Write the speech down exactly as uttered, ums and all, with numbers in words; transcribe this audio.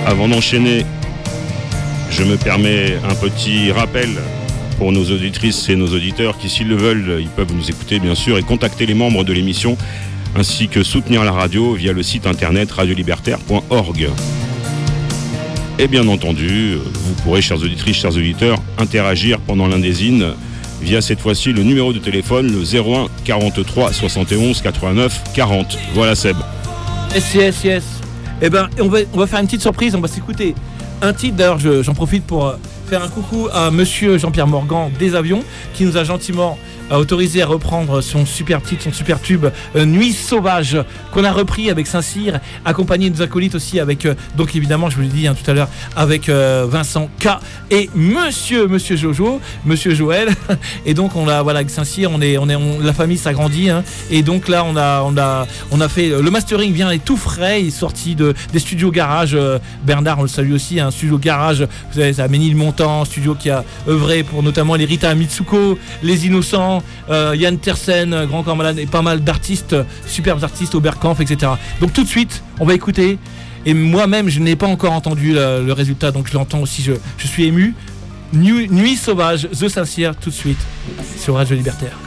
Avant d'enchaîner, je me permets un petit rappel pour nos auditrices et nos auditeurs qui, s'ils le veulent, ils peuvent nous écouter bien sûr et contacter les membres de l'émission ainsi que soutenir la radio via le site internet radio libertaire point org. Et bien entendu, vous pourrez, chères auditrices, chers auditeurs, interagir pendant l'Indésine via cette fois-ci le numéro de téléphone, le zéro un quarante-trois soixante et onze quatre-vingt-neuf quarante. Voilà Seb. Yes, yes, yes. Eh ben, on va, on va faire une petite surprise, on va s'écouter un titre. D'ailleurs, je, j'en profite pour faire un coucou à monsieur Jean-Pierre Morgan des Avions, qui nous a gentiment autorisé à reprendre son super titre, son super tube euh, Nuit Sauvage, qu'on a repris avec Saint-Cyr, accompagné de nos acolytes aussi avec, euh, donc évidemment, je vous l'ai dit hein, tout à l'heure, avec euh, Vincent K et monsieur, monsieur Jojo, monsieur Joël. Et donc on a, voilà, avec Saint-Cyr, on est, on est, on, la famille s'agrandit, hein, et donc là on a, on a, on a fait le mastering vient est tout frais, il est sorti de des studios Garage. Euh, Bernard, on le salue aussi, un hein, studio Garage. Vous savez, c'est à Ménilmontant, studio qui a œuvré pour notamment les Rita Mitsuko, les Innocents. Euh, Yann Tersen, Grand Corps Malade et pas mal d'artistes, superbes artistes, Oberkampf, et cetera. Donc tout de suite, on va écouter. Et moi-même, je n'ai pas encore entendu le, le résultat, donc je l'entends aussi, je, je suis ému. Nuit, Nuit Sauvage, The Saint-Cyr, tout de suite, sur Radio Libertaire.